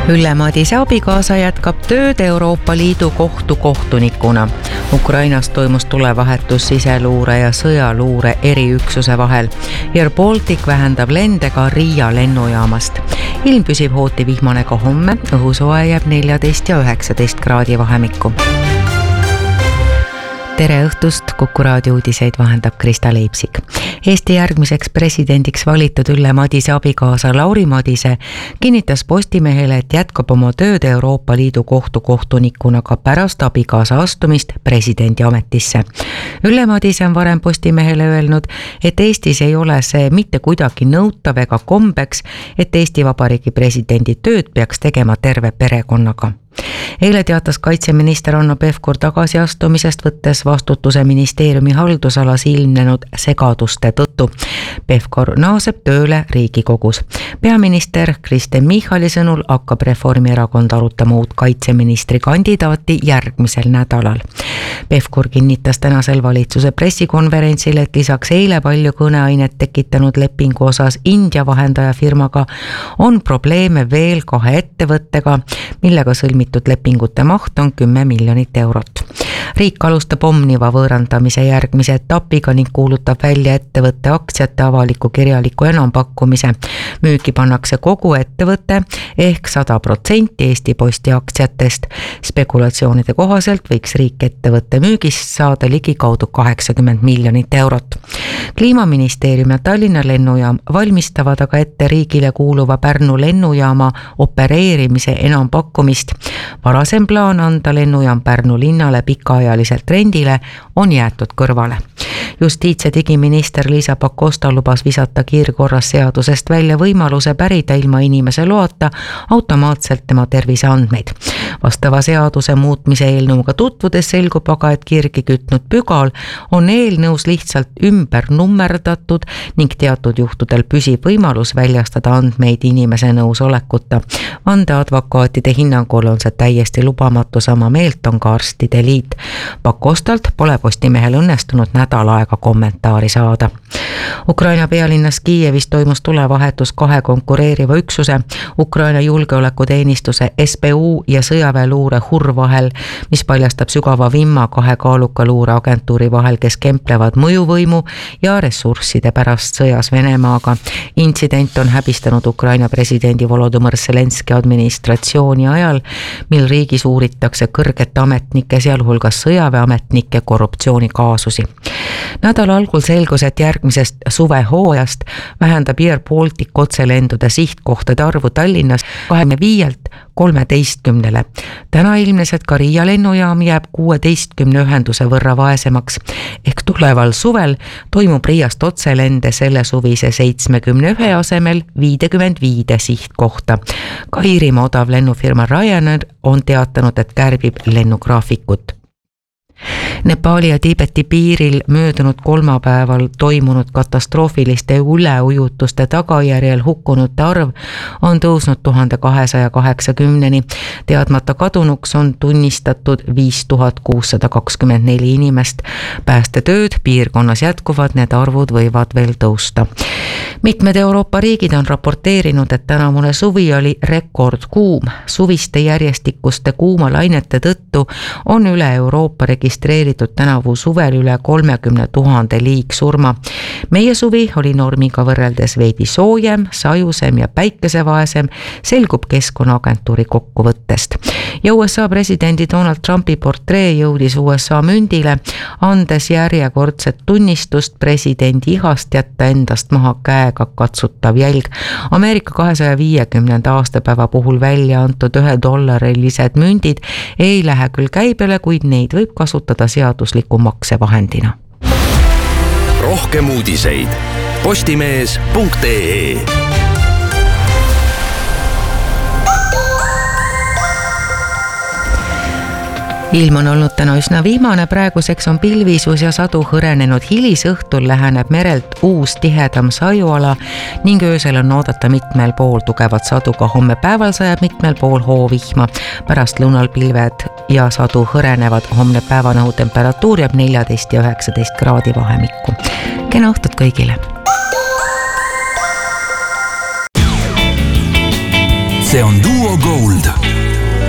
Ülle Madise abikaasa jätkab tööd Euroopa Liidu kohtu kohtunikuna. Ukrainas toimus tulevahetus siseluure ja sõjaluure eriüksuse vahel. Air Baltic vähendab lende ka Riia lennujaamast. Ilm püsib hooti vihmane ka homme, õhusoe jääb 14 ja 19 kraadi vahemikku. Tere õhtust, Kuku raadio uudiseid vahendab Krista Leipsik. Eesti järgmiseks presidendiks valitud Ülle Madise abikaasa Lauri Madise kinnitas Postimehele, et jätkab oma tööd Euroopa Liidu kohtu kohtunikuna ka pärast abikaasa astumist presidendi ametisse. Ülle Madise on varem Postimehele öelnud, et Eestis ei ole see mitte kuidagi nõutav ega kombeks, et Eesti Vabariigi presidendi tööd peaks tegema terve perekonnaga. Eile teatas kaitseminister Hanno Pevkur tagasiastumisest, võttes vastutuse ministeeriumi haldusalas ilmnenud segaduste tõttu. Pevkur naaseb tööle Riigikogus. Peaminister Kristen Michali sõnul hakkab Reformierakond arutama uut kaitseministri kandidaati järgmisel nädalal. Pevkur kinnitas tänasel valitsuse pressikonverentsil, et lisaks eile palju kõneainet tekitanud lepingu osas India vahendaja firmaga on probleeme veel 2 ettevõttega, millega sõlmitud lepingute maht on 10 miljonit eurot. Riik alustab Omniva võõrandamise järgmise etapiga ning kuulutab välja ettevõtte aktsiate avaliku kirjaliku enampakkumise. Müügi pannakse kogu ettevõtte ehk 100% Eesti Posti aktsiatest. Spekulatsioonide kohaselt võiks riik ettevõtte müügist saada ligikaudu 80 miljonit eurot. Kliimaministeerium ja Tallinna lennujaam valmistavad aga ette riigile kuuluva Pärnu lennujaama opereerimise enampakkumist. Varasem plaan anda lennujaam Pärnu linnale pikaajaliselt rendile on jäetud kõrvale. Justiits- ja digiminister Liisa Pakosta lubas visata kiirkorras seadusest välja võimaluse pärida ilma inimese loata automaatselt tema terviseandmeid. Vastava seaduse muutmise eelnõuga tutvudes selgub aga, et kirgi kütnud pügal on eelnõus lihtsalt ümber nummerdatud ning teatud juhtudel püsib võimalus väljastada andmeid inimese nõusolekuta. Vandeadvokaatide hinnangul on see täiesti lubamatu, sama meelt on ka arstide liit. Pakostalt pole Postimehel õnnestunud nädal aega kommentaari saada. Ukraina pealinnas Kiievis toimus tulevahetus 2 konkureeriva üksuse, Ukraina julgeolekuteenistuse SBU ja sõjaväeluure HUR vahel, mis paljastab sügava vimma 2 kaaluka luureagentuuri vahel, kes kemplevad mõjuvõimu ja ressursside pärast sõjas Venemaaga. Intsident on häbistanud Ukraina presidendi Volodõmõr Zelenski administratsiooni ajal, mil riigis uuritakse kõrgete ametnike, sealhulgas sõjaväeametnike korruptsioonikaasusi. Nädala algul selgus, et järgmisest suvehooajast vähendab Air Baltic otselendude sihtkohtade arvu Tallinnas 25-lt 13-le. Täna ilmnes, et ka Riia lennujaam jääb 16 ühenduse võrra vaesemaks. Ehk tuleval suvel toimub Riiast otselende selle suvise 71 asemel 55 sihtkohta. Ka Iirimaa odav lennufirma Ryanair on teatanud, et kärbib lennugraafikut. Nepaali ja Tiibeti piiril möödunud kolmapäeval toimunud katastroofiliste üleujutuste tagajärjel hukkunute arv on tõusnud 1280-ni. Teadmata kadunuks on tunnistatud 5624 inimest. Päästetööd piirkonnas jätkuvad, need arvud võivad veel tõusta. Mitmed Euroopa riigid on raporteerinud, et tänavune suvi oli rekordkuum. Suviste järjestikuste kuumalainete tõttu on üle Euroopa registreeritud tänavu suvel üle 30 000 liigsurma. Meie suvi oli normiga võrreldes veidi soojem, sajusem ja päikesevaesem, selgub Keskkonnaagentuuri kokkuvõttest. Ja USA presidendi Donald Trumpi portree jõudis USA mündile, andes järjekordset tunnistust presidendi ihast jätta endast maha käega katsutav jälg. Ameerika 250. aastapäeva puhul välja antud $1 mündid ei lähe küll käibele, kuid neid võib kasutada seadusliku maksevahendina. Rohkem uudiseid postimees.ee. Ilm on olnud täna üsna vihmane, praeguseks on pilvisus ja sadu hõrenenud. Hilisõhtul läheneb merelt uus tihedam sajuala ning öösel on oodata mitmel pool tugevat sadu, ka homme päeval sajab mitmel pool hoovihma. Pärast lõunal pilved ja sadu hõrenevad, homne päevane õhutemperatuur jääb 14 ja 19 kraadi vahemikku. Kena õhtut kõigile! see on Duo Gold.